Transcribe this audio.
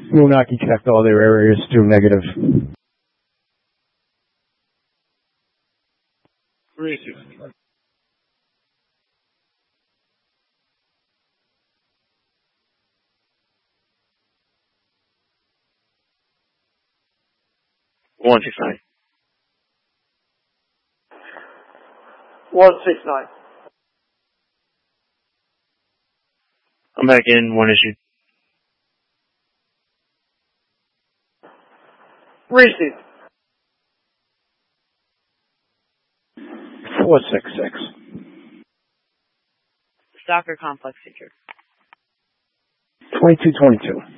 Funaki checked all their areas to negative. 360. One 69. 169. I'm back in. One issue. Receive. 466. Stalker complex secured. 2222.